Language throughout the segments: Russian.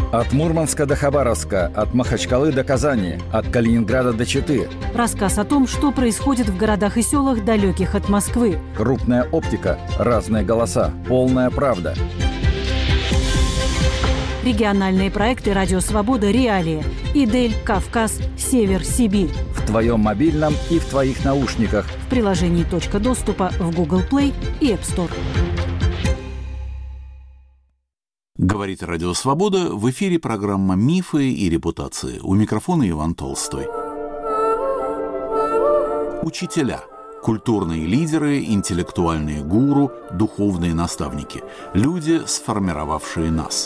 От Мурманска до Хабаровска, от Махачкалы до Казани, от Калининграда до Читы. Рассказ о том, что происходит в городах и селах, далеких от Москвы. Крупная оптика, разные голоса, полная правда. Региональные проекты «Радио Свобода. Реалии». Идель, Кавказ, Север, Сибирь. В твоем мобильном и в твоих наушниках. В приложении «Точка доступа» в Google Play и App Store. Говорит Радио Свобода, в эфире программа «Мифы и репутации». У микрофона Иван Толстой. Учителя. Культурные лидеры, интеллектуальные гуру, духовные наставники. Люди, сформировавшие нас.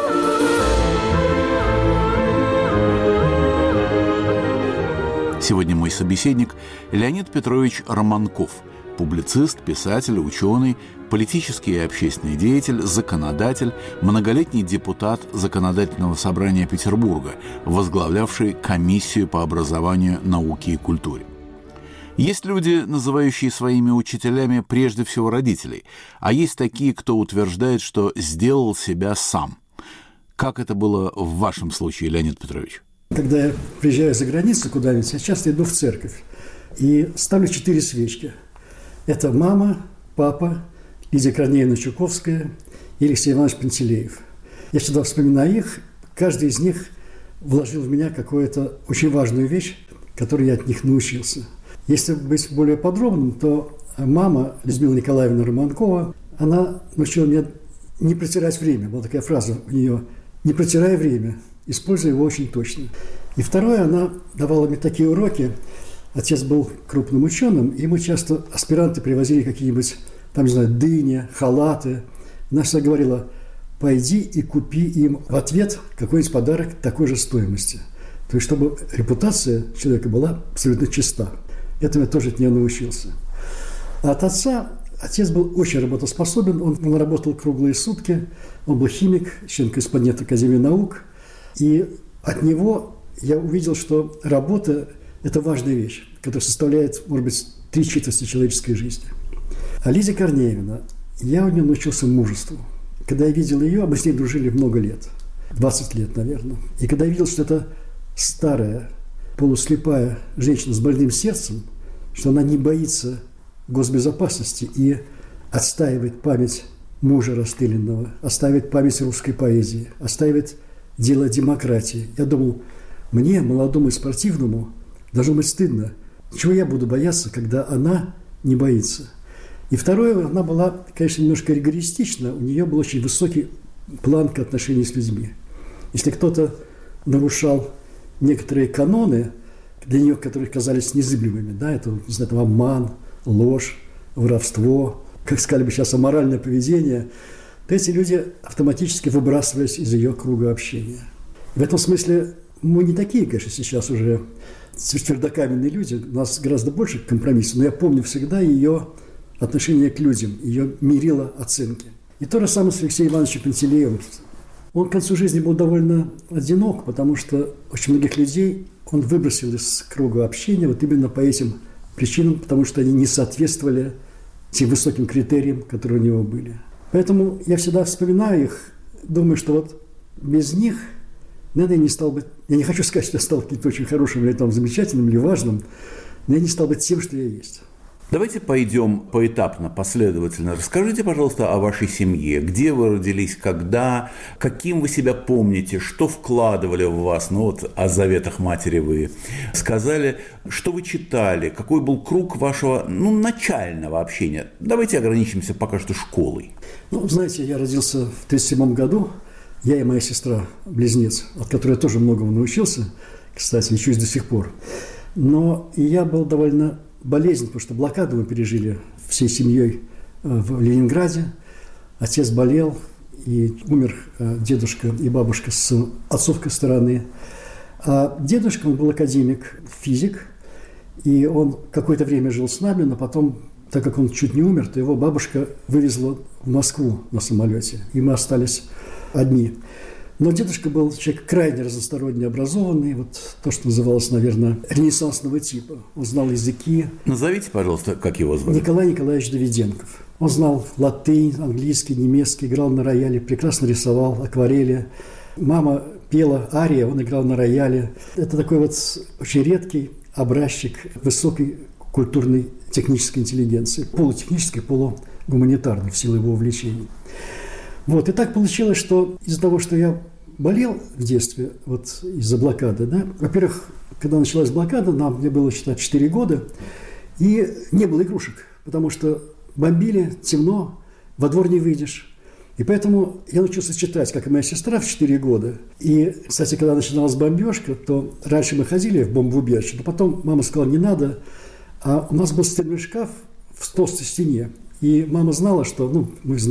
Сегодня мой собеседник Леонид Петрович Романков, публицист, писатель, ученый, политический и общественный деятель, законодатель, многолетний депутат Законодательного собрания Петербурга, возглавлявший комиссию по образованию, науке и культуре. Есть люди, называющие своими учителями прежде всего родителей, а есть такие, кто утверждает, что сделал себя сам. Как это было в вашем случае, Леонид Петрович? Когда я приезжаю за границу куда-нибудь, я часто иду в церковь и ставлю 4 свечки. Это мама, папа, Лидия Корнеевна Чуковская и Алексей Иванович Пантелеев. Я всегда вспоминаю их. Каждый из них вложил в меня какую-то очень важную вещь, которой я от них научился. Если быть более подробным, то мама, Людмила Николаевна Романкова, она научила меня не протирать время. Была такая фраза у нее: «Не протирай время, используй его очень точно». И второе, она давала мне такие уроки. Отец был крупным ученым, и ему часто аспиранты привозили какие-нибудь, там, не знаю, дыни, халаты. Она всегда говорила: пойди и купи им в ответ какой-нибудь подарок такой же стоимости. То есть, чтобы репутация человека была абсолютно чиста. Этому я тоже от нее научился. А от отца, отец был очень работоспособен, он работал круглые сутки, он был химик, член-корреспондент Академии наук. И от него я увидел, что работа – это важная вещь, которая составляет, может быть, 3/4 человеческой жизни. А Лидия Корнеевна, я у нее научился мужеству. Когда я видел ее, мы с ней дружили много лет, 20 лет, наверное. И когда я видел, что это старая, полуслепая женщина с больным сердцем, что она не боится госбезопасности и отстаивает память мужа расстрелянного, отстаивает память русской поэзии, отстаивает дело демократии. Я думал, мне, молодому и спортивному, должно быть стыдно. Чего я буду бояться, когда она не боится? И второе, она была, конечно, немножко ригористична. У нее был очень высокий планка отношений с людьми. Если кто-то нарушал некоторые каноны, для нее, которые казались незыблемыми, да, это, не знаю, там, обман, ложь, воровство, как сказали бы сейчас, аморальное поведение, то эти люди автоматически выбрасывались из ее круга общения. В этом смысле мы не такие, конечно, сейчас уже твердокаменные люди, у нас гораздо больше компромиссов, но я помню всегда ее отношение к людям, ее мерило оценки. И то же самое с Алексеем Ивановичем Пантелеевым. Он к концу жизни был довольно одинок, потому что очень многих людей он выбросил из круга общения вот именно по этим причинам, потому что они не соответствовали тем высоким критериям, которые у него были. Поэтому я всегда вспоминаю их, думаю, что вот без них, наверное, я не стал бы... Я не хочу сказать, что я стал каким-то очень хорошим или там замечательным, или важным, но я не стал быть тем, что я есть. Давайте пойдем поэтапно, последовательно. Расскажите, пожалуйста, о вашей семье. Где вы родились, когда, каким вы себя помните, что вкладывали в вас, ну вот о заветах матери вы сказали, что вы читали, какой был круг вашего, начального общения. Давайте ограничимся пока что школой. Знаете, я родился в 1937 году, я и моя сестра-близнец, от которой я тоже многому научился, кстати, учусь до сих пор. Но и я был довольно болезнь, потому что блокаду мы пережили всей семьей в Ленинграде. Отец болел, и умер дедушка и бабушка с отцовской стороны. А дедушка, он был академик, физик, и он какое-то время жил с нами, но потом, так как он чуть не умер, то его бабушка вывезла в Москву на самолете, и мы остались одни. Но дедушка был человек крайне разносторонне образованный, вот то, что называлось, наверное, ренессансного типа. Он знал языки. Назовите, пожалуйста, как его звали? Николай Николаевич Давиденков. Он знал латынь, английский, немецкий, играл на рояле, прекрасно рисовал, акварели. Мама пела арии, он играл на рояле. Это такой вот очень редкий образчик высокой культурной технической интеллигенции. Полутехнической, полугуманитарной в силу его увлечений. Вот. И так получилось, что из-за того, что я болел в детстве, вот из-за блокады, да, во-первых, когда началась блокада, мне было, считать, 4 года, и не было игрушек, потому что бомбили, темно, во двор не выйдешь. И поэтому я научился читать, как и моя сестра, в 4 года. И, кстати, когда начиналась бомбежка, то раньше мы ходили в бомбоубежище, но потом мама сказала, не надо. А у нас был стенной шкаф в толстой стене. И мама знала, что,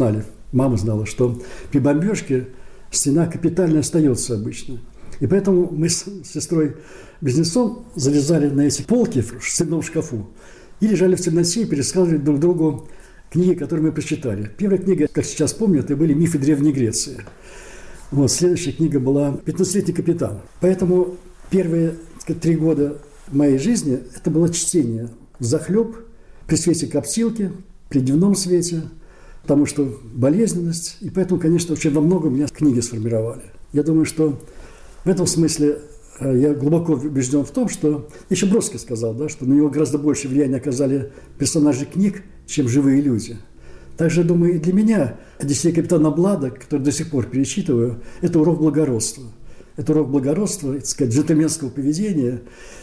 мама знала, что при бомбежке стена капитально остается обычно. И поэтому мы с сестрой-близнецом залезали на эти полки в стенном шкафу и лежали в темноте и пересказывали друг другу книги, которые мы прочитали. Первая книга, как сейчас помню, это были «Мифы Древней Греции». Вот, следующая книга была «15-летний капитан». Поэтому первые 3 года моей жизни это было чтение взахлеб, при свете коптилки, при дневном свете, потому что болезненность. И поэтому, конечно, очень во многом меня книги сформировали. Я думаю, что в этом смысле я глубоко убежден в том, что еще Бродский сказал, да, что на него гораздо больше влияния оказали персонажи книг, чем живые люди. Также, я думаю, и для меня «Одиссея капитана Блада», который до сих пор перечитываю, это урок благородства. Это урок благородства, так сказать, джентльменского поведения.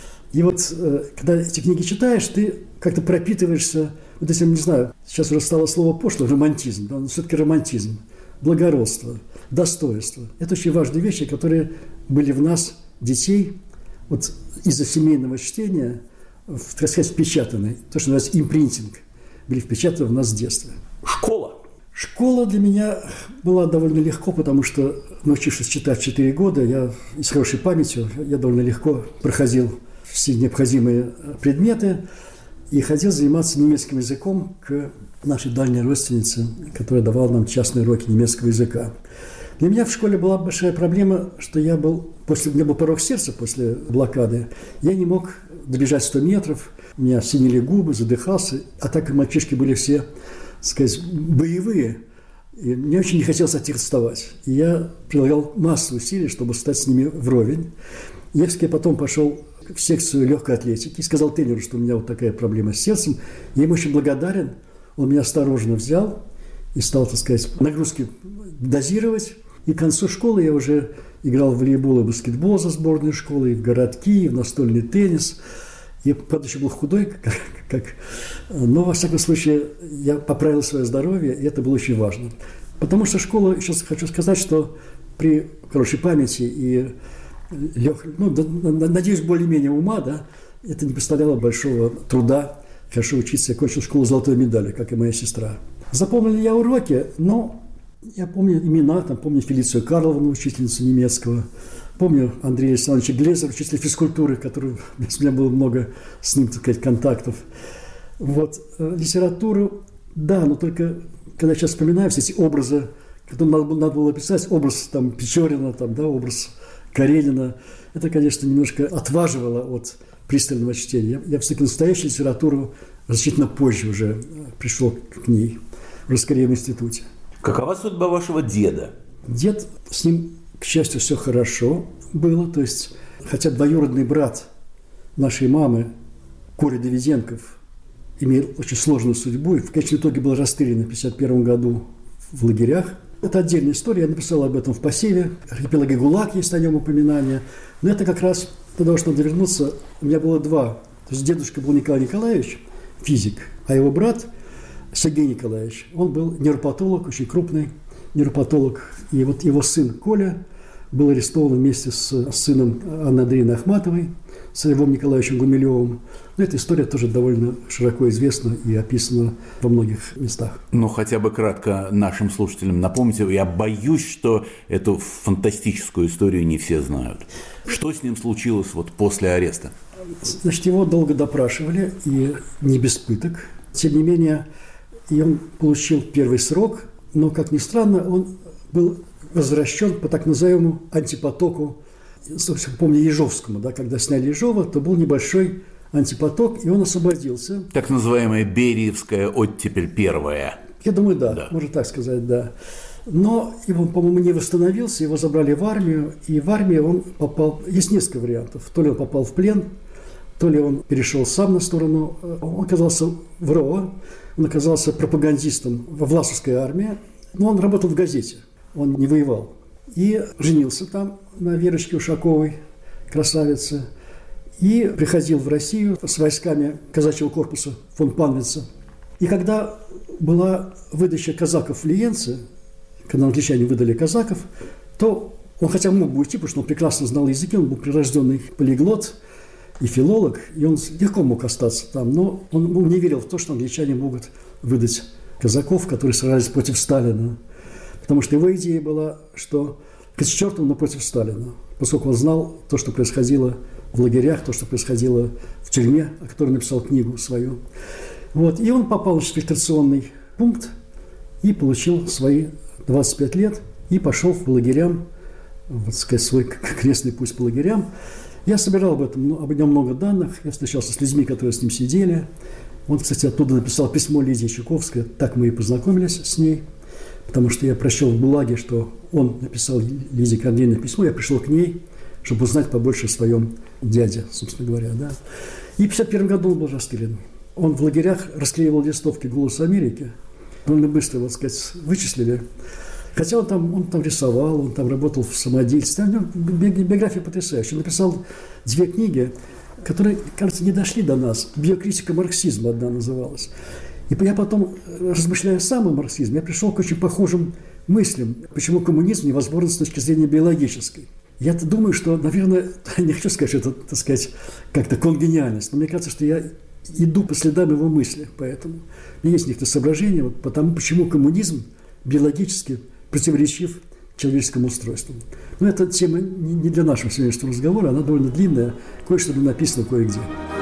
И вот, когда эти книги читаешь, ты как-то пропитываешься вот этим, не знаю, сейчас уже стало слово пошло, романтизм, да, но все-таки романтизм, благородство, достоинство. Это очень важные вещи, которые были в нас, детей, вот из-за семейного чтения, так сказать, впечатаны. То, что называется импринтинг, были впечатаны в нас с детства. Школа. Школа для меня была довольно легко, потому что, научившись читать 4 года, я с хорошей памятью, я довольно легко проходил все необходимые предметы и ходил заниматься немецким языком к нашей дальней родственнице, которая давала нам частные уроки немецкого языка. Для меня в школе была большая проблема, что у меня был порог сердца после блокады. Я не мог добежать 100 метров, у меня синели губы, задыхался, а так как мальчишки были все, так сказать, боевые, и мне очень не хотелось от них отставать. И я прилагал массу усилий, чтобы стать с ними вровень. Я потом пошел в секцию легкой атлетики и сказал тренеру, что у меня вот такая проблема с сердцем. Я ему очень благодарен. Он меня осторожно взял и стал, так сказать, нагрузки дозировать. И к концу школы я уже играл в волейбол и баскетбол за сборную школы, и в городки, и в настольный теннис. Я, правда, еще был худой, но, во всяком случае, я поправил свое здоровье, и это было очень важно. Потому что школа, сейчас хочу сказать, что при хорошей памяти и надеюсь, более-менее ума, да, это не представляло большого труда хорошо учиться. Я кончил школу с золотой медалью, как и моя сестра. Запомнил ли я уроки? Но я помню имена, помню Фелицию Карловну, учительницу немецкого, помню Андрея Александровича Глезера, учителя физкультуры, который, у меня было много с ним, так сказать, контактов. Вот. Литературу, да, но только, когда я сейчас вспоминаю все эти образы, которые надо было писать, образ Печорина, образ Каренина, это, конечно, немножко отваживало от пристального чтения. Я все-таки настоящую литературу значительно позже уже пришел к ней, уже скорее в институте. Какова судьба вашего деда? Дед, с ним, к счастью, все хорошо было. То есть, хотя двоюродный брат нашей мамы, Коля Давиденков, имел очень сложную судьбу и в конечном итоге был расстрелян в 1951 году в лагерях. Это отдельная история, я написал об этом в посеве. Архипелаге ГУЛАГ есть о нем упоминание. Но это как раз, тогда уж надо вернуться, у меня было два. То есть дедушка был Николай Николаевич, физик, а его брат Сергей Николаевич, он был нейропатолог, очень крупный нейропатолог. И вот его сын Коля был арестован вместе с сыном Анны Андреевны Ахматовой, с Львом Николаевичем Гумилевым. Но эта история тоже довольно широко известна и описана во многих местах. Ну, хотя бы кратко нашим слушателям напомните, я боюсь, что эту фантастическую историю не все знают. Что с ним случилось после ареста? Значит, его долго допрашивали, и не без пыток. Тем не менее, и он получил первый срок, но, как ни странно, он был возвращен по так называемому антипотоку, собственно, помню, Ежовскому, да, когда сняли Ежова, то был небольшой антипоток, и он освободился. Так называемая Бериевская оттепель первая. Я думаю, да, можно так сказать, да. Но его, по-моему, не восстановился, его забрали в армию, и в армию он попал... Есть несколько вариантов. То ли он попал в плен, то ли он перешел сам на сторону. Он оказался в РО, он оказался пропагандистом во Власовской армии, но он работал в газете, он не воевал. И женился там на Верочке Ушаковой, красавице, и приходил в Россию с войсками казачьего корпуса фон Панвица. И когда была выдача казаков в Лиенце, когда англичане выдали казаков, то он хотя мог бы уйти, потому что он прекрасно знал языки, он был прирожденный полиглот и филолог, и он легко мог остаться там, но он не верил в то, что англичане могут выдать казаков, которые сражались против Сталина. Потому что его идея была, что к черту, но против Сталина, поскольку он знал то, что происходило в лагерях, то, что происходило в тюрьме, о которой написал книгу свою. Вот. И он попал в фильтрационный пункт и получил свои 25 лет и пошел по лагерям, вот сказать, свой крестный путь по лагерям. Я собирал об нем много данных, я встречался с людьми, которые с ним сидели. Он, кстати, оттуда написал письмо Лидии Чуковской, так мы и познакомились с ней, потому что я прочел в ГУЛАГе, что он написал Лидии Корнеевне письмо, я пришел к ней, чтобы узнать побольше о своем дяде, собственно говоря. Да. И в 1951 году он был расстрелян. Он в лагерях расклеивал листовки «Голоса Америки». Довольно быстро, вот сказать, вычислили. Хотя он там рисовал, он там работал в самодельстве. Биография потрясающая. Он написал 2 книги, которые, кажется, не дошли до нас. «Биокритика марксизма» одна называлась. И я потом, размышляя сам о марксизме, я пришел к очень похожим мыслям, почему коммунизм невозможен с точки зрения биологической. Я-то думаю, что, наверное, не хочу сказать, что это, так сказать, как-то конгениальность, но мне кажется, что я иду по следам его мысли, поэтому у меня есть некоторые соображения, вот потому, почему коммунизм биологически противоречив человеческому устройству. Но эта тема не для нашего сегодняшнего разговора, она довольно длинная, кое-что написано кое-где.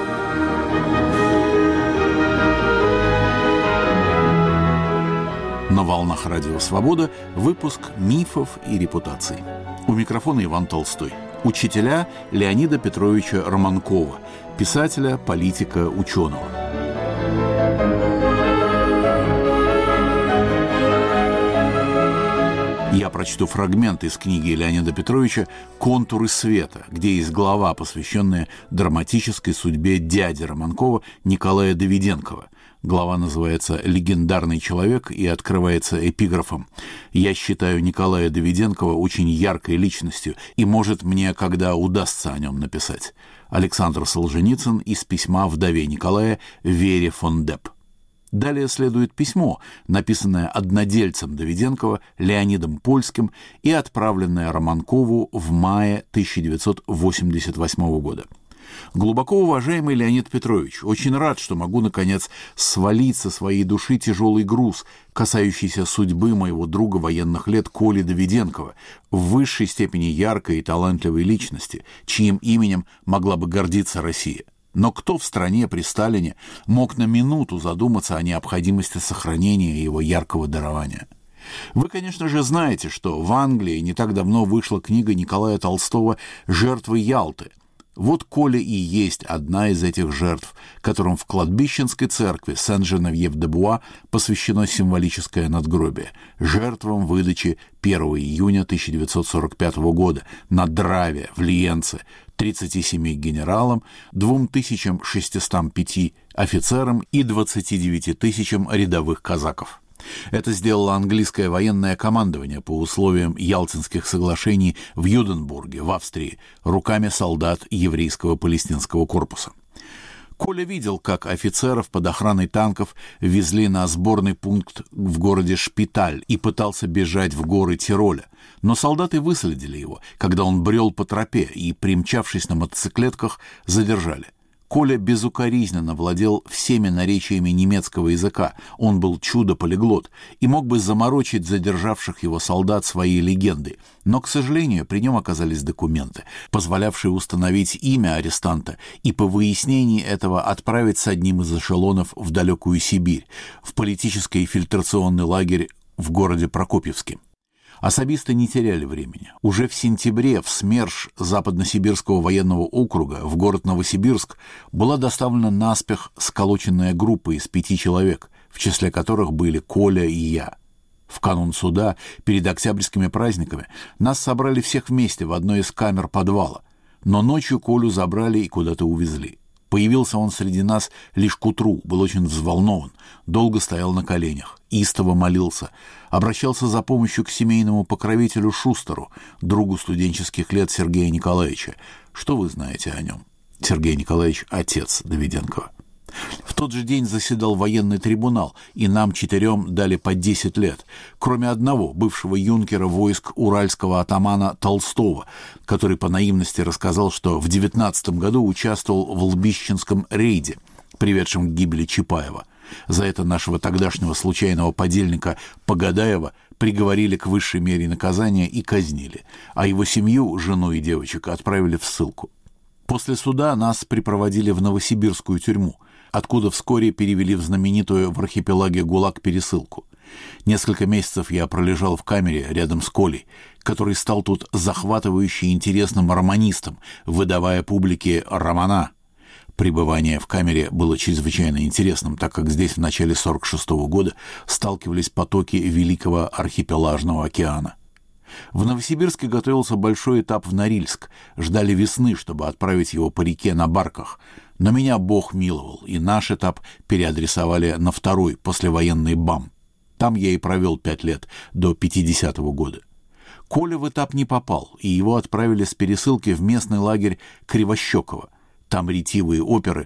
На волнах Радио Свобода выпуск «Мифов и репутаций». У микрофона Иван Толстой. Учителя Леонида Петровича Романкова, писателя, политика, ученого. Я прочту фрагмент из книги Леонида Петровича «Контуры света», где есть глава, посвященная драматической судьбе дяди Романкова Николая Давиденкова. Глава называется «Легендарный человек» и открывается эпиграфом: «Я считаю Николая Давиденкова очень яркой личностью, и, может, мне когда удастся о нем написать». Александр Солженицын из письма вдове Николая Вере фон Депп. Далее следует письмо, написанное однодельцем Давиденкова Леонидом Польским и отправленное Романкову в мае 1988 года. «Глубоко уважаемый Леонид Петрович, очень рад, что могу, наконец, свалить со своей души тяжелый груз, касающийся судьбы моего друга военных лет Коли Давиденкова, в высшей степени яркой и талантливой личности, чьим именем могла бы гордиться Россия. Но кто в стране при Сталине мог на минуту задуматься о необходимости сохранения его яркого дарования? Вы, конечно же, знаете, что в Англии не так давно вышла книга Николая Толстого «Жертвы Ялты». Вот Коля и есть одна из этих жертв, которым в кладбищенской церкви Сен-Женевьев-де-Буа посвящено символическое надгробие, жертвам выдачи 1 июня 1945 года на Драве в Лиенце 37 генералам, 2605 офицерам и 29 тысячам рядовых казаков. Это сделало английское военное командование по условиям Ялтинских соглашений в Юденбурге, в Австрии, руками солдат еврейского палестинского корпуса. Коля видел, как офицеров под охраной танков везли на сборный пункт в городе Шпиталь и пытался бежать в горы Тироля. Но солдаты выследили его, когда он брел по тропе, и, примчавшись на мотоциклетках, задержали. Коля безукоризненно владел всеми наречиями немецкого языка, он был чудо-полиглот и мог бы заморочить задержавших его солдат своей легендой. Но, к сожалению, при нем оказались документы, позволявшие установить имя арестанта и по выяснении этого отправить с одним из эшелонов в далекую Сибирь, в политический фильтрационный лагерь в городе Прокопьевске. Особисты не теряли времени. Уже в сентябре в СМЕРШ Западносибирского военного округа в город Новосибирск была доставлена наспех сколоченная группа из 5 человек, в числе которых были Коля и я. В канун суда, перед октябрьскими праздниками, нас собрали всех вместе в одной из камер подвала. Но ночью Колю забрали и куда-то увезли. Появился он среди нас лишь к утру, был очень взволнован, долго стоял на коленях, истово молился, обращался за помощью к семейному покровителю Шустеру, другу студенческих лет Сергея Николаевича. Что вы знаете о нем? Сергей Николаевич – отец Давиденкова. В тот же день заседал военный трибунал, и нам 4 дали по 10 лет, кроме одного, бывшего юнкера войск уральского атамана Толстого, который по наивности рассказал, что в 19 году участвовал в Лбищенском рейде, приведшем к гибели Чапаева. За это нашего тогдашнего случайного подельника Погадаева приговорили к высшей мере наказания и казнили, а его семью, жену и девочек, отправили в ссылку. После суда нас припроводили в Новосибирскую тюрьму, откуда вскоре перевели в знаменитую в архипелаге ГУЛАГ пересылку. Несколько месяцев я пролежал в камере рядом с Колей, который стал тут захватывающе интересным романистом, выдавая публике романа. Пребывание в камере было чрезвычайно интересным, так как здесь в начале 1946 года сталкивались потоки Великого архипелажного океана. В Новосибирске готовился большой этап в Норильск. Ждали весны, чтобы отправить его по реке на барках. Но меня Бог миловал, и наш этап переадресовали на второй, послевоенный БАМ. Там я и провел 5 лет, до 50-го года. Коля в этап не попал, и его отправили с пересылки в местный лагерь Кривощекова. Там ретивые оперы